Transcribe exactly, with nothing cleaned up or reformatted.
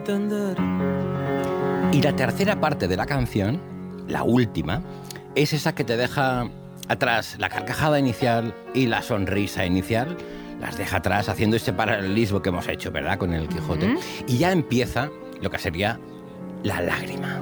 entender. Y la tercera parte de la canción, la última, es esa que te deja atrás la carcajada inicial y la sonrisa inicial. Las deja atrás haciendo ese paralelismo que hemos hecho, ¿verdad?, con el Quijote. Uh-huh. Y ya empieza lo que sería la lágrima.